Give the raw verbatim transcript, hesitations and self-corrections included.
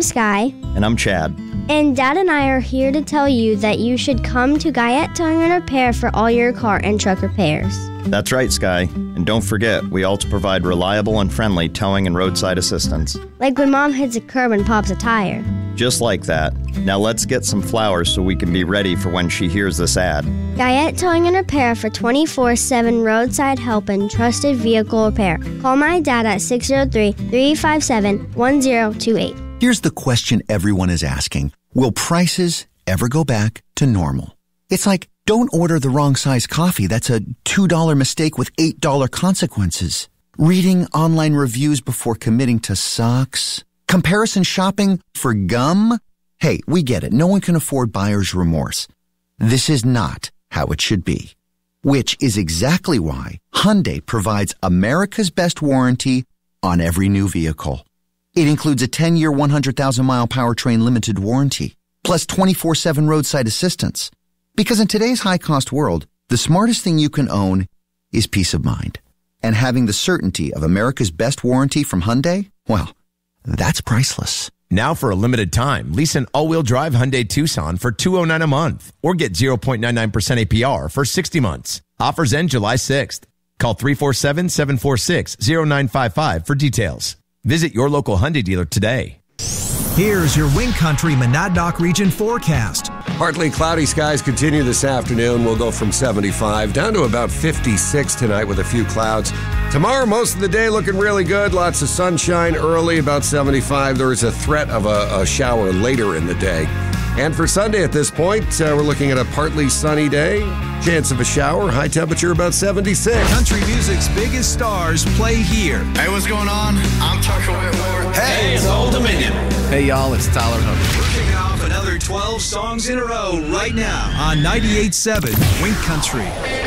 I'm Sky. And I'm Chad. And Dad and I are here to tell you that you should come to Guyette Towing and Repair for all your car and truck repairs. That's right, Sky. And don't forget, we also provide reliable and friendly towing and roadside assistance. Like when Mom hits a curb and pops a tire. Just like that. Now let's get some flowers so we can be ready for when she hears this ad. Guyette Towing and Repair for twenty-four seven roadside help and trusted vehicle repair. Call my dad at six oh three, three five seven, one oh two eight. Here's the question everyone is asking. Will prices ever go back to normal? It's like, don't order the wrong size coffee. That's a two dollar mistake with eight dollar consequences. Reading online reviews before committing to sucks. Comparison shopping for gum? Hey, we get it. No one can afford buyer's remorse. This is not how it should be. Which is exactly why Hyundai provides America's best warranty on every new vehicle. It includes a ten-year, one hundred thousand mile powertrain limited warranty, plus twenty-four seven roadside assistance. Because in today's high-cost world, the smartest thing you can own is peace of mind. And having the certainty of America's best warranty from Hyundai, well, that's priceless. Now for a limited time, lease an all-wheel drive Hyundai Tucson for two hundred nine dollars a month or get zero point nine nine percent A P R for sixty months. Offers end July sixth. Call three four seven, seven four six, zero nine five five for details. Visit your local Hyundai dealer today. Here's your Wing Country Monadnock region forecast. Partly cloudy skies continue this afternoon. We'll go from seventy-five down to about fifty-six tonight with a few clouds. Tomorrow, most of the day looking really good. Lots of sunshine early, about seventy-five. There is a threat of a, a shower later in the day. And for Sunday at this point, uh, we're looking at a partly sunny day. Chance of a shower, high temperature about seventy-six. Country music's biggest stars play here. Hey, what's going on? I'm Tucker Whitmore. Hey, it's Old Dominion. Hey, y'all, it's Tyler Hubbard. We're kicking off another twelve songs in a row right now on ninety-eight point seven Wing Country.